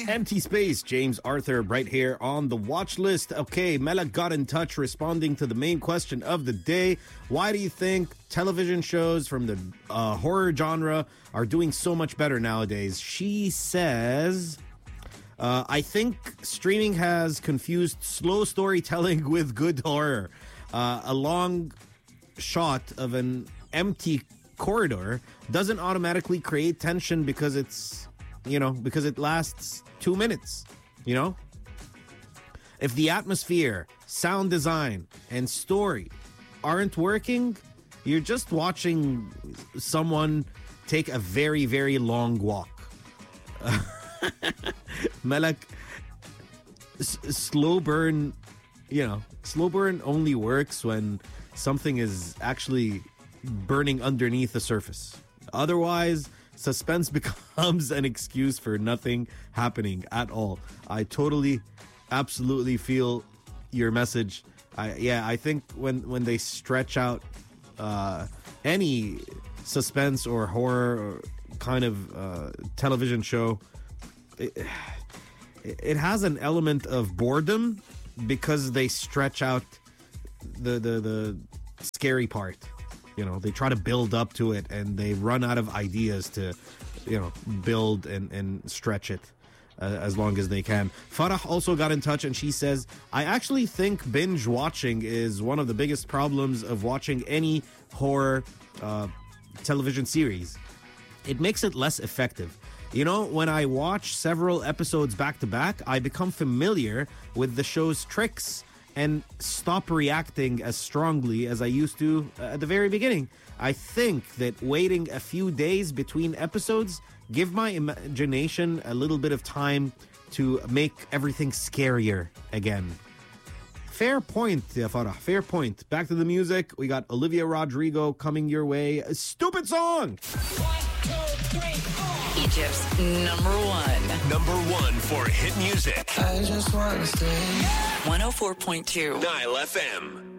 Empty Space, James Arthur, right here on the watch list. Okay, Mela got in touch responding to the main question of the day. Why do you think television shows from the horror genre are doing so much better nowadays? She says, I think streaming has confused slow storytelling with good horror. A long shot of an empty corridor doesn't automatically create tension because because it lasts 2 minutes, If the atmosphere, sound design, and story aren't working, you're just watching someone take a very, very long walk. Malak, slow burn only works when something is actually burning underneath the surface. Otherwise, suspense becomes an excuse for nothing happening at all. I totally, absolutely feel your message. I think when they stretch out any suspense or horror or kind of television show, it has an element of boredom because they stretch out the scary part. They try to build up to it and they run out of ideas to, build and stretch it as long as they can. Farah also got in touch and she says, I actually think binge watching is one of the biggest problems of watching any horror television series. It makes it less effective. When I watch several episodes back to back, I become familiar with the show's tricks and stop reacting as strongly as I used to at the very beginning. I think that waiting a few days between episodes give my imagination a little bit of time to make everything scarier again. Fair point, Farah. Fair point. Back to the music. We got Olivia Rodrigo coming your way. A stupid song! 1, 2, 3, 4. Egypt's number one for hit music. I just want to stay. 104.2 Nile FM.